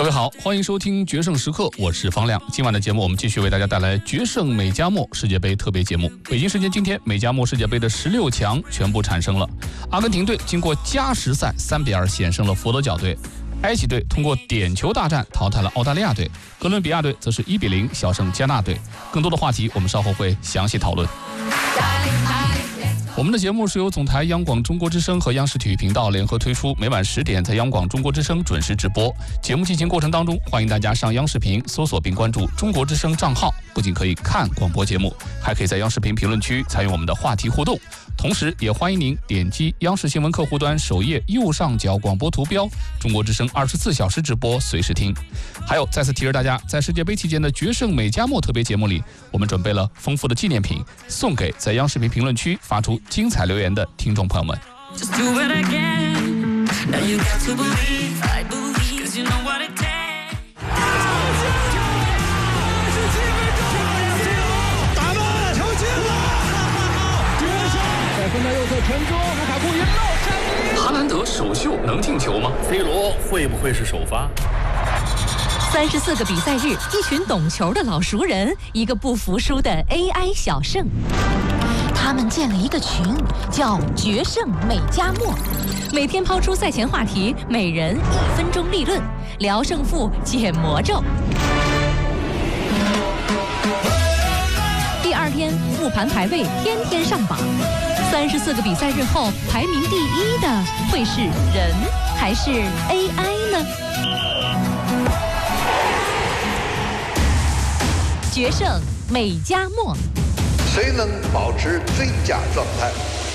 各位好，欢迎收听决胜时刻，我是方亮。今晚的节目我们继续为大家带来决胜美加墨世界杯特别节目。北京时间今天，美加墨世界杯的16强全部产生了。阿根廷队经过加时赛3-2险胜了佛得角队，埃及队通过点球大战淘汰了澳大利亚队，哥伦比亚队则是1-0小胜加纳队。更多的话题我们稍后会详细讨论。我们的节目是由总台央广中国之声和央视体育频道联合推出，每晚10点在央广中国之声准时直播。节目进行过程当中，欢迎大家上央视频搜索并关注中国之声账号，不仅可以看广播节目，还可以在央视频评论区参与我们的话题互动。同时也欢迎您点击央视新闻客户端首页右上角广播图标，中国之声24小时直播，随时听。还有再次提示大家，在世界杯期间的决胜美加墨特别节目里，我们准备了丰富的纪念品，送给在央视频评论区发出精彩留言的听众朋友们。 分到右侧传中，卢卡库一漏， 哈兰德首秀能进球吗 ？C 罗会不会是首发 ？34个比赛日，一群懂球的老熟人，一个不服输的 AI 小胜。他们建了一个群，叫决胜美加墨，每天抛出赛前话题，每人1分钟立论，聊胜负，解魔咒。第2天复盘排位，天天上榜。34个比赛日后，排名第1的会是人还是 AI 呢？决胜美加墨， 谁能保持最佳状态？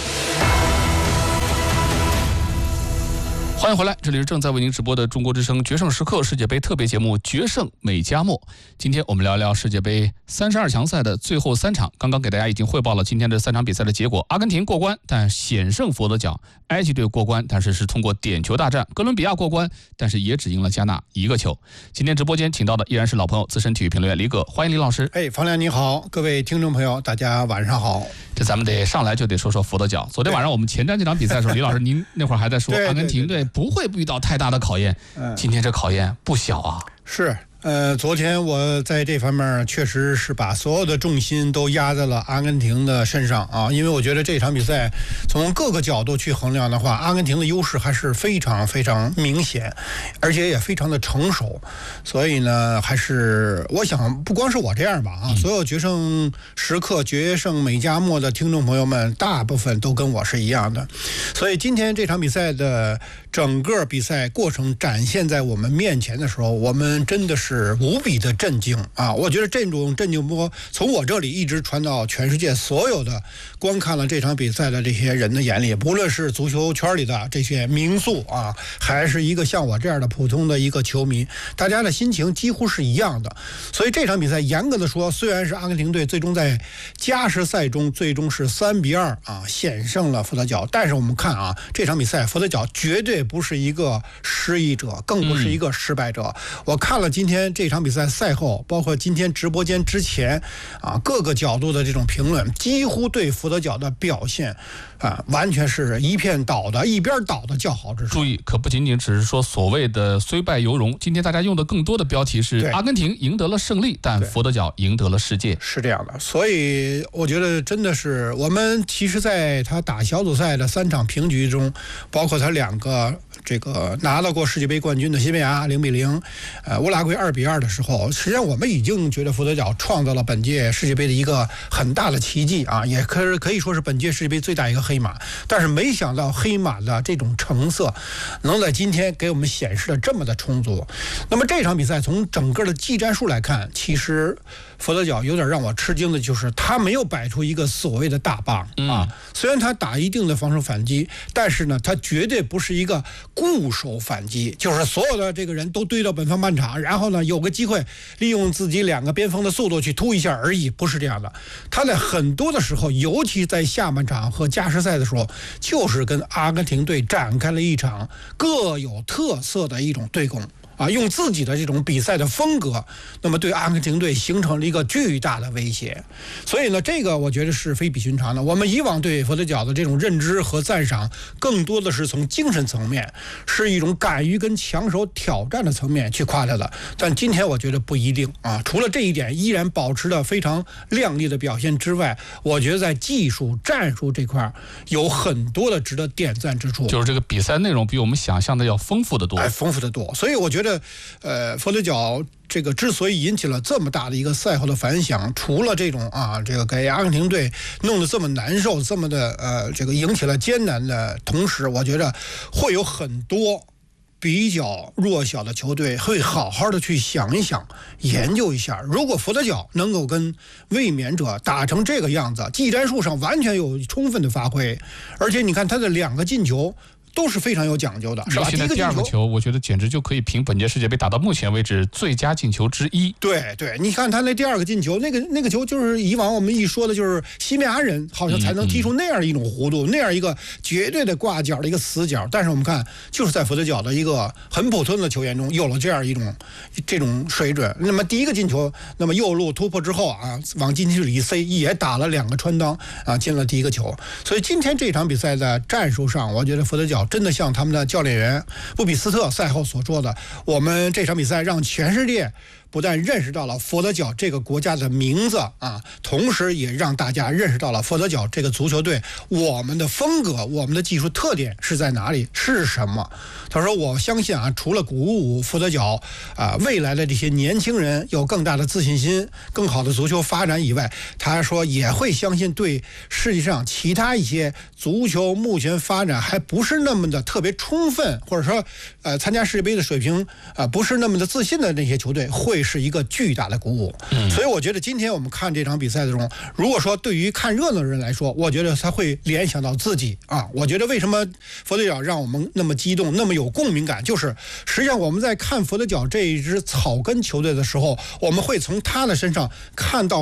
欢迎回来，这里是正在为您直播的中国之声决胜时刻世界杯特别节目《决胜美加墨》。今天我们聊聊世界杯32强赛的最后3场。刚刚给大家已经汇报了今天这3场比赛的结果：阿根廷过关，但险胜佛得角；埃及队过关，但是通过点球大战；哥伦比亚过关，但是也只赢了加纳1个球。今天直播间请到的依然是老朋友资深体育评论员李葛，欢迎李老师。 方亮你好，各位听众朋友，大家晚上好。 这咱们得上来就得说说佛得角。昨天晚上我们前瞻这场比赛的时候，李老师您那会儿还在说阿根廷队不会遇到太大的考验，今天这考验不小啊。 是。昨天我在这方面确实是把所有的重心都压在了阿根廷的身上啊，因为我觉得这场比赛从各个角度去衡量的话，阿根廷的优势还是非常非常明显，而且也非常的成熟，所以呢，还是我想不光是我这样吧啊，所有决胜时刻、决胜美加墨的听众朋友们，大部分都跟我是一样的，所以今天这场比赛的整个比赛过程展现在我们面前的时候，我们真的是无比的震惊啊！我觉得这种震惊波从我这里一直传到全世界所有的观看了这场比赛的这些人的眼里，不论是足球圈里的这些名宿啊，还是一个像我这样的普通的一个球迷，大家的心情几乎是一样的。所以这场比赛严格的说，虽然是阿根廷队最终在加时赛中最终是3-2啊险胜了佛得角，但是我们看啊，这场比赛佛得角绝对不是一个失意者，更不是一个失败者。我看了今天这场比赛赛后，包括今天直播间之前啊各个角度的这种评论，几乎对佛得角的表现啊完全是一边倒的叫好之处。 注意，可不仅仅只是说所谓的虽败犹荣，今天大家用的更多的标题是阿根廷赢得了胜利，但佛得角赢得了世界， 是这样的。所以我觉得真的是我们其实在他打小组赛的3场平局中，包括他2个这个拿到过世界杯冠军的西班牙0-0，乌拉圭2-2的时候，实际上我们已经觉得佛得角创造了本届世界杯的一个很大的奇迹啊，也可以说是本届世界杯最大一个黑马。但是没想到黑马的这种成色能在今天给我们显示的这么的充足。那么这场比赛从整个的技战术来看，其实佛得角有点让我吃惊的就是他没有摆出一个所谓的大棒啊，虽然他打一定的防守反击，但是呢他绝对不是一个固守反击，就是所有的这个人都堆到本方半场，然后呢有个机会利用自己2个边锋的速度去突一下而已，不是这样的。他在很多的时候，尤其在下半场和加时赛的时候，就是跟阿根廷队展开了一场各有特色的一种对攻。 用自己的这种比赛的风格，那么对阿根廷队形成了一个巨大的威胁。所以呢，这个我觉得是非比寻常的。我们以往对佛得角的这种认知和赞赏，更多的是从精神层面，是一种敢于跟强手挑战的层面去夸他的。但今天我觉得不一定啊，除了这一点依然保持了非常亮丽的表现之外，我觉得在技术战术这块有很多的值得点赞之处。 就是这个比赛内容比我们想象的要丰富得多， 丰富得多。所以我觉得，佛得角这个之所以引起了这么大的一个赛后的反响，除了这种这个给阿根廷队弄得这么难受，这么的这个引起了艰难的同时，我觉得会有很多比较弱小的球队会好好的去想一想，研究一下，如果佛得角能够跟卫冕者打成这个样子，技战术上完全有充分的发挥，而且你看他的2个进球都是非常有讲究的，是吧？ 第二个球，我觉得简直就可以评本届世界杯打到目前为止最佳进球之一。 对，你看他那第2个进球，那个球就是以往我们一说的，就是西班牙人好像才能踢出那样一种弧度，那样一个绝对的挂角的一个死角。但是我们看，就是在佛得角的一个很普通的球员中，有了这样一种这种水准。那么第1个进球，那么右路突破之后往禁区里一塞，也打了2个穿裆进了第1个球。所以今天这场比赛的战术上，我觉得佛得角真的像他们的教练员布比斯特赛后所说的，我们这场比赛让全世界不但认识到了佛得角这个国家的名字同时也让大家认识到了佛得角这个足球队我们的风格、我们的技术特点是在哪里，是什么。他说我相信除了鼓舞佛得角未来的这些年轻人有更大的自信心、更好的足球发展以外，他说也会相信对世界上其他一些足球目前发展还不是那么的特别充分，或者说参加世界杯的水平不是那么的自信的那些球队，会是一个巨大的鼓舞。所以我觉得今天我们看这场比赛的中，如果说对于看热闹的人来说，我觉得他会联想到自己我觉得为什么佛得角让我们那么激动、那么有共鸣感，就是实际上我们在看佛得角这一支草根球队的时候，我们会从他的身上看到